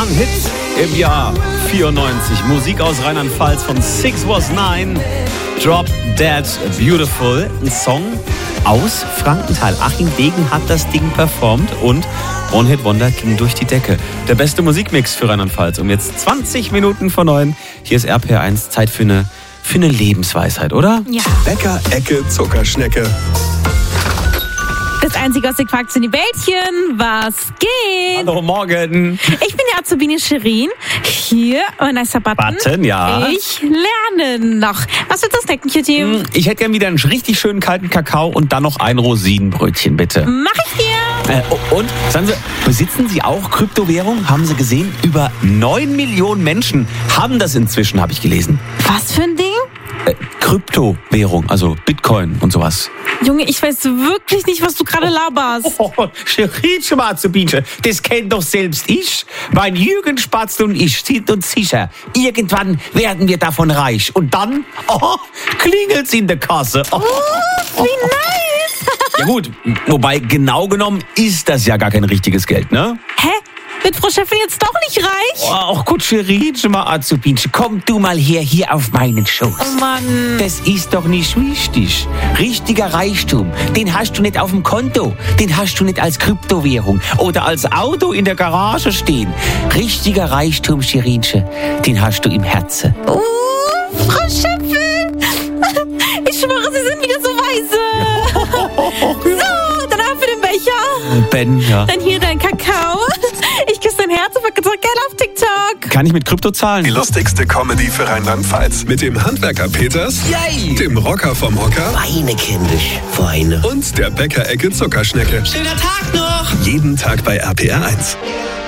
Ein Hit im Jahr 94. Musik aus Rheinland-Pfalz von 6was9. Drop Dead Beautiful. Ein Song aus Frankenthal. Achim Degen hat das Ding performt und One Hit Wonder ging durch die Decke. Der beste Musikmix für Rheinland-Pfalz. Um jetzt 20 Minuten vor 9. Hier ist RPR1. Zeit für eine Lebensweisheit, oder? Ja. Bäcker, Ecke, Zuckerschnecke. Das einzige aus den Quarks sind die Bällchen. Was geht? Hallo, morgen. Ich bin die Azubine Shirin. Hier, mein nicer Button, ja. Ich lerne noch. Was wird das snacken, Cutie? Ich hätte gern wieder einen richtig schönen kalten Kakao und dann noch ein Rosinenbrötchen, bitte. Mach ich dir. Und, sagen Sie, besitzen Sie auch Kryptowährung? Haben Sie gesehen? Über 9 Millionen Menschen haben das inzwischen, habe ich gelesen. Was für ein Ding? Kryptowährung, also Bitcoin und sowas. Junge, ich weiß wirklich nicht, was du gerade laberst. Shirin Azubine, das kennt doch selbst ich. Mein Jürgen Spatzel und ich sind uns sicher, irgendwann werden wir davon reich. Und dann, klingelt's in der Kasse. Wie nice. Ja gut, wobei genau genommen ist das ja gar kein richtiges Geld, ne? Hä? Wird Frau Chefin jetzt doch nicht reich? Ach gut, Shirin Azubine, komm du mal her, hier auf meinen Schoß. Oh Mann. Das ist doch nicht wichtig. Richtiger Reichtum, den hast du nicht auf dem Konto. Den hast du nicht als Kryptowährung oder als Auto in der Garage stehen. Richtiger Reichtum, Shirinche, den hast du im Herzen. Frau Chefin. Ich schwöre, Sie sind wieder so weise. So, dann haben wir den Becher. Ben, ja. Dann hier dein Kakao. Ich küsse dein Herz und verkaufe Geld auf TikTok. Kann ich mit Krypto zahlen? Die lustigste Comedy für Rheinland-Pfalz. Mit dem Handwerker Peters, Yay! dem Rocker vom Hocker Weine kindisch, Weine. und der Bäcker, Ecke, Zuckerschnecke. Schöner Tag noch! Jeden Tag bei RPR1.